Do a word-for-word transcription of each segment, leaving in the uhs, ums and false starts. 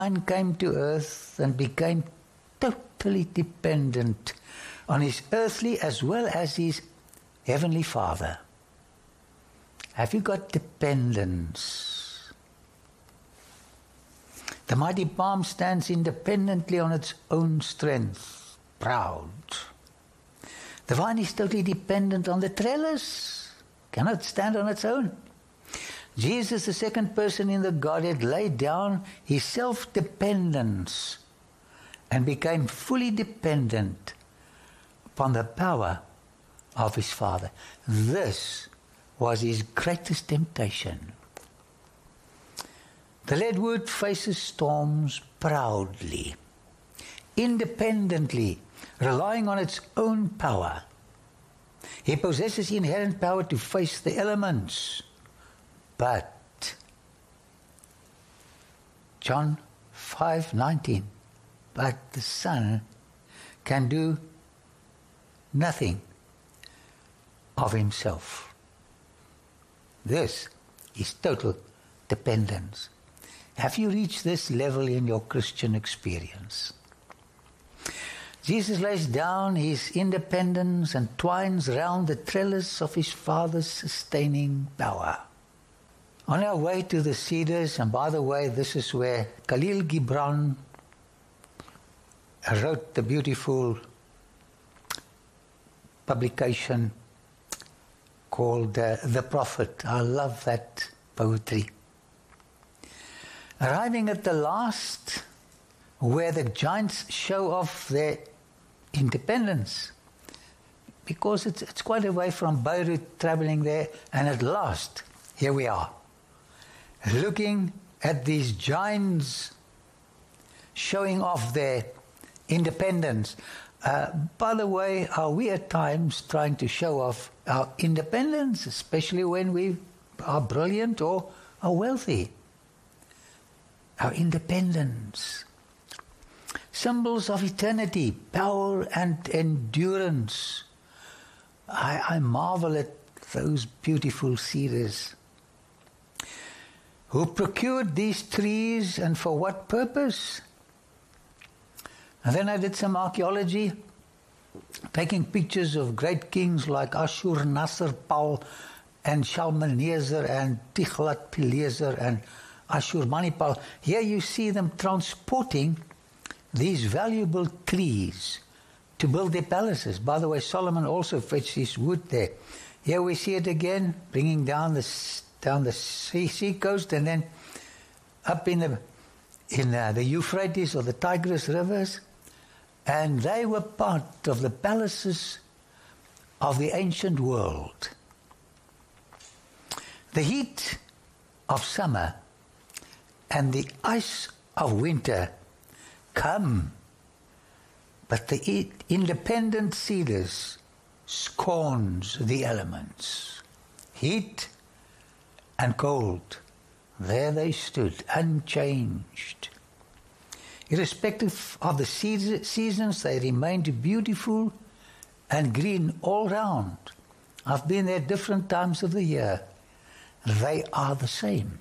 man came to earth and became totally dependent on his earthly as well as his heavenly Father. Have you got dependence? The mighty palm stands independently on its own strength, proud. The vine is totally dependent on the trellis, cannot stand on its own. Jesus, the second person in the Godhead, laid down his self-dependence and became fully dependent upon the power of his Father. This was his greatest temptation. The leadwood faces storms proudly, independently, relying on its own power. He possesses inherent power to face the elements. But, John five nineteen, but the Son can do nothing of himself. This is total dependence. Have you reached this level in your Christian experience? Jesus lays down his independence and twines round the trellis of his Father's sustaining power. On our way to the Cedars, and by the way, this is where Khalil Gibran wrote the beautiful publication called uh, The Prophet. I love that poetry. Arriving at the last, where the giants show off their independence, because it's, it's quite a way from Beirut, traveling there, and at last, here we are, looking at these giants showing off their independence. Uh, by the way, are we at times trying to show off our independence, especially when we are brilliant or are wealthy? Our independence. Symbols of eternity, power and endurance. I, I marvel at those beautiful cedars. Who procured these trees and for what purpose? And then I did some archaeology, taking pictures of great kings like Ashur-nasir-pal and Shalmaneser and Tiglath-Pileser and Ashurbanipal. Here you see them transporting these valuable trees to build their palaces. By the way, Solomon also fetched his wood there. Here we see it again, bringing down the down the sea, sea coast, and then up in the in uh, the Euphrates or the Tigris rivers, and they were part of the palaces of the ancient world. The heat of summer and the ice of winter come, but the independent cedars scorns the elements. Heat and cold, there they stood, unchanged. Irrespective of the seasons, they remained beautiful and green all round. I've been there different times of the year. They are the same.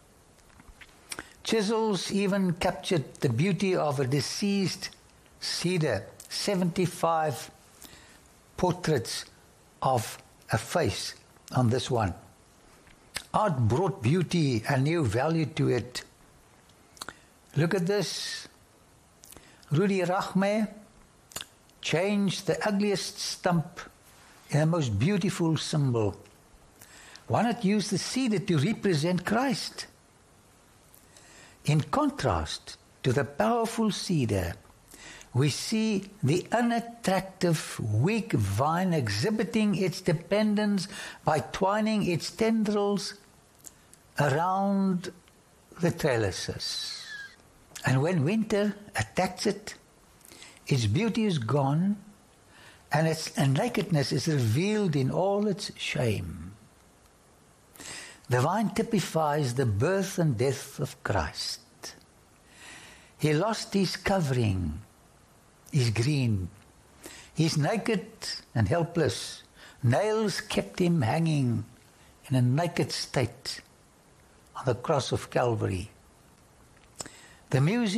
Chisels even captured the beauty of a deceased cedar. seventy-five portraits of a face on this one. Art brought beauty and new value to it. Look at this. Rudy Rachme changed the ugliest stump in the most beautiful symbol. Why not use the cedar to represent Christ? In contrast to the powerful cedar, we see the unattractive, weak vine exhibiting its dependence by twining its tendrils around the trellises. And when winter attacks it, its beauty is gone, and its nakedness is revealed in all its shame. The vine typifies the birth and death of Christ. He lost his covering, his green. He's naked and helpless. Nails kept him hanging in a naked state on the cross of Calvary. The music